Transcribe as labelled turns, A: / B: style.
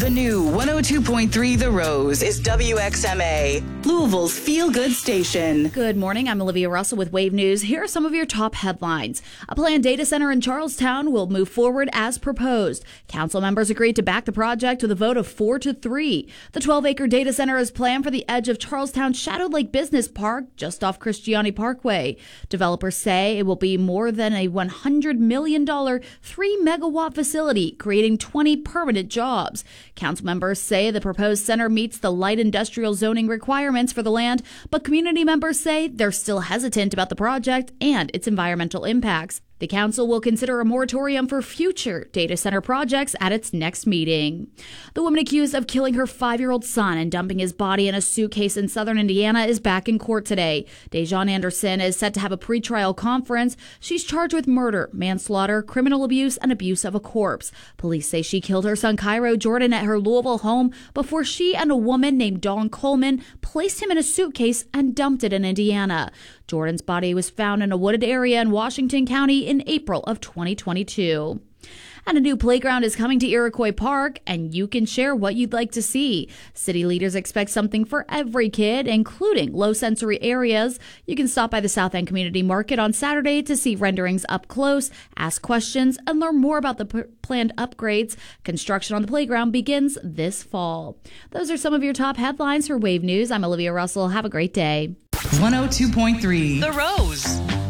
A: The new 102.3 The Rose is WXMA, Louisville's feel-good station.
B: Good morning. I'm Olivia Russell with Wave News. Here are some of your top headlines. A planned data center in Charlestown will move forward as proposed. Council members agreed to back the project with a vote of 4-3. The 12-acre data center is planned for the edge of Charlestown's Shadow Lake Business Park, just off Christiani Parkway. Developers say it will be more than a $100 million 3-megawatt facility, creating 20 permanent jobs. Council members say the proposed center meets the light industrial zoning requirements for the land, but community members say they're still hesitant about the project and its environmental impacts. The council will consider a moratorium for future data center projects at its next meeting. The woman accused of killing her 5-year-old son and dumping his body in a suitcase in southern Indiana is back in court today. Dejan Anderson is set to have a pretrial conference. She's charged with murder, manslaughter, criminal abuse, and abuse of a corpse. Police say she killed her son Cairo Jordan at her Louisville home before she and a woman named Dawn Coleman placed him in a suitcase and dumped it in Indiana. Jordan's body was found in a wooded area in Washington County in April of 2022. And a new playground is coming to Iroquois Park, and you can share what you'd like to see. City leaders expect something for every kid, including low-sensory areas. You can stop by the South End Community Market on Saturday to see renderings up close, ask questions, and learn more about the planned upgrades. Construction on the playground begins this fall. Those are some of your top headlines for Wave News. I'm Olivia Russell. Have a great day.
A: 102.3
C: The Rose.